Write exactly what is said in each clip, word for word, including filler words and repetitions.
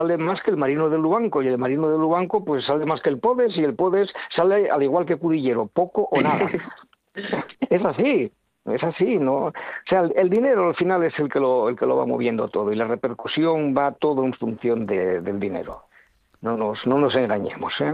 sale más que el Marino de Lubanco, y el Marino de Lubanco pues sale más que el Podes, y el Podes sale al igual que Cudillero, poco o nada. Es así, es así, ¿no? O sea, el, el dinero al final es el que lo el que lo va moviendo todo, y la repercusión va todo en función de, del dinero. No nos no nos engañemos, ¿eh?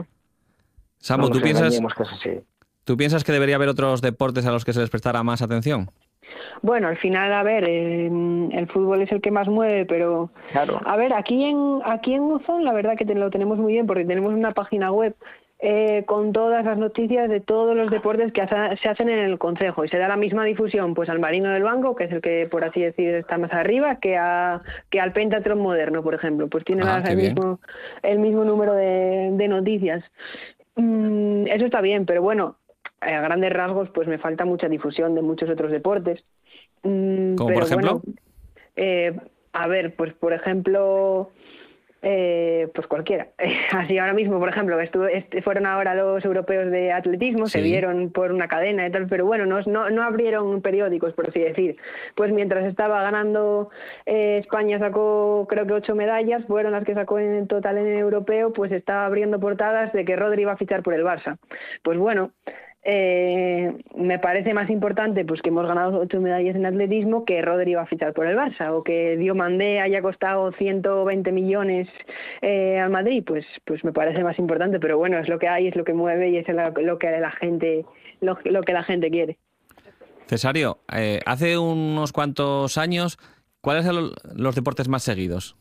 No Samu, ¿tú nos piensas, engañemos que es así. ¿tú piensas que debería haber otros deportes a los que se les prestara más atención? Bueno, al final, a ver, eh, el fútbol es el que más mueve, pero Claro. a ver, aquí en aquí en Uzón la verdad que te, lo tenemos muy bien porque tenemos una página web eh, con todas las noticias de todos los deportes que hace, se hacen en el concejo, y se da la misma difusión pues al Marino del Banco, que es el que por así decir está más arriba, que a que al Pentatlón Moderno, por ejemplo, pues tiene Ah, las- qué el bien. mismo el mismo número de, de noticias. Mm, eso está bien, pero bueno, a grandes rasgos pues me falta mucha difusión de muchos otros deportes. Mm, ¿Como por pero ejemplo? bueno, eh, a ver, pues por ejemplo, eh, pues cualquiera. Así ahora mismo, por ejemplo, estuve, este, fueron ahora los europeos de atletismo, se Sí. vieron por una cadena y tal, pero bueno, no, no, no abrieron periódicos, por así decir. Pues mientras estaba ganando, eh, España sacó creo que ocho medallas, fueron las que sacó en total en el europeo, pues estaba abriendo portadas de que Rodri iba a fichar por el Barça. Pues bueno, eh, me parece más importante pues que hemos ganado ocho medallas en atletismo que Rodri iba a fichar por el Barça, o que Diomandé haya costado ciento veinte millones eh, al Madrid, pues pues me parece más importante, pero bueno, es lo que hay, es lo que mueve y es lo, lo que la gente lo, lo que la gente quiere. Cesario, eh, hace unos cuantos años, ¿cuáles eran los deportes más seguidos?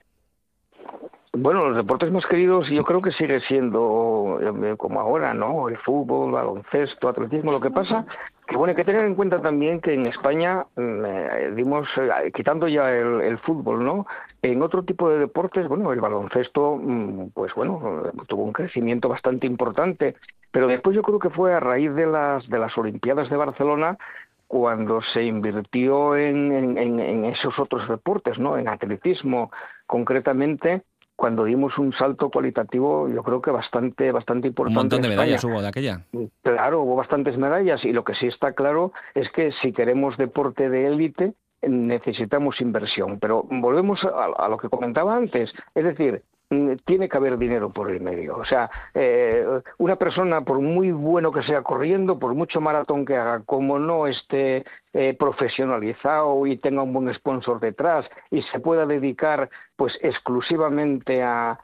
Bueno, los deportes más queridos yo creo que sigue siendo eh, como ahora, ¿no? El fútbol, baloncesto, atletismo. Lo que pasa que bueno, hay que tener en cuenta también que en España eh, dimos, eh, quitando ya el, el fútbol, ¿no? En otro tipo de deportes, bueno, el baloncesto, mm, pues bueno, eh, tuvo un crecimiento bastante importante, pero después yo creo que fue a raíz de las de las Olimpiadas de Barcelona cuando se invirtió en, en, en en esos otros deportes, ¿no? En atletismo, concretamente, cuando dimos un salto cualitativo, yo creo que bastante bastante Un importante montón en de medallas España. hubo de aquella. Claro, hubo bastantes medallas, y lo que sí está claro es que si queremos deporte de élite necesitamos inversión. Pero volvemos a, a lo que comentaba antes, es decir, mm, tiene que haber dinero por el medio. O sea, eh, una persona, por muy bueno que sea corriendo, por mucho maratón que haga, como no esté eh, profesionalizado y tenga un buen sponsor detrás y se pueda dedicar pues exclusivamente a,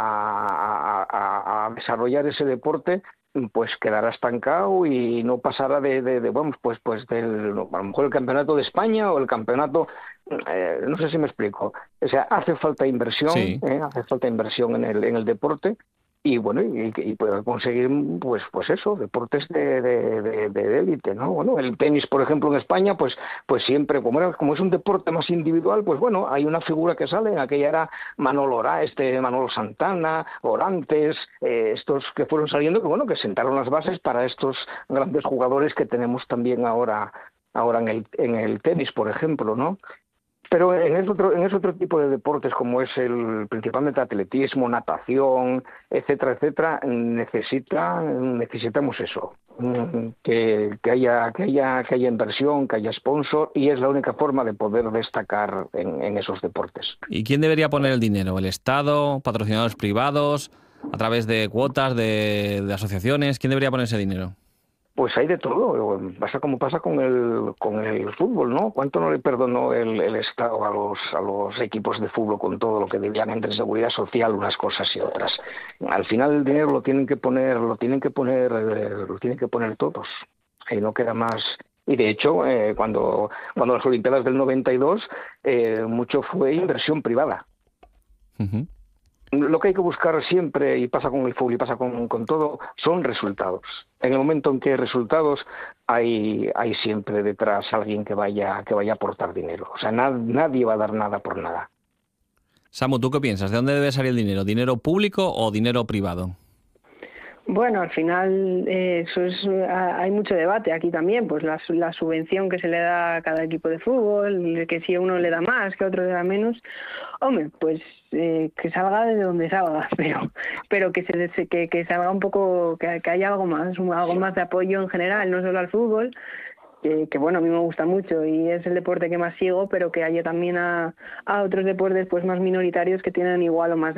a, a, a desarrollar ese deporte, pues quedará estancado y no pasará de, de, de bueno, pues pues del, a lo mejor el campeonato de España o el campeonato, eh, no sé si me explico. O sea, hace falta inversión, Sí. ¿eh? Hace falta inversión en el en el deporte, y bueno, y, y poder conseguir pues pues eso, deportes de de, de, de élite, ¿no? Bueno, el tenis, por ejemplo, en España, pues pues siempre, como era, como es un deporte más individual, pues bueno, hay una figura que sale. En aquella era Manolo Ora, este Manolo Santana, Orantes, eh, estos que fueron saliendo, que bueno, que sentaron las bases para estos grandes jugadores que tenemos también ahora ahora en el en el tenis, por ejemplo, ¿no? Pero en ese otro, en ese otro tipo de deportes, como es el principalmente atletismo, natación, etcétera, etcétera, necesita, necesitamos eso, mm, que, que haya, que haya, que haya inversión, que haya sponsor, y es la única forma de poder destacar en, en esos deportes. ¿Y quién debería poner el dinero? ¿El Estado? ¿Patrocinadores privados? ¿A través de cuotas de, de asociaciones? ¿Quién debería poner ese dinero? Pues hay de todo, pasa como pasa con el con el fútbol, ¿no? ¿Cuánto no le perdonó el, el Estado a los a los equipos de fútbol con todo lo que debían entre seguridad social, unas cosas y otras? Al final el dinero lo tienen que poner, lo tienen que poner, eh, lo tienen que poner todos, y no queda más. Y de hecho, eh, cuando cuando las Olimpiadas del noventa y dos, eh, mucho fue inversión privada. Uh-huh. Lo que hay que buscar siempre, y pasa con el fútbol y pasa con, con todo, son resultados. En el momento en que hay resultados, hay, hay siempre detrás alguien que vaya, que vaya a aportar dinero. O sea, na, nadie va a dar nada por nada. Samu, ¿tú qué piensas? ¿De dónde debe salir el dinero? ¿Dinero público o dinero privado? Bueno, al final eh, eso es, hay mucho debate aquí también, pues la, la subvención que se le da a cada equipo de fútbol, que si a uno le da más, que a otro le da menos. Hombre, pues eh, que salga de donde salga, pero pero que se que, que salga un poco, que, que haya algo más, algo más de apoyo en general, no solo al fútbol, que, que bueno, a mí me gusta mucho y es el deporte que más sigo, pero que haya también a, a otros deportes pues más minoritarios que tienen igual o más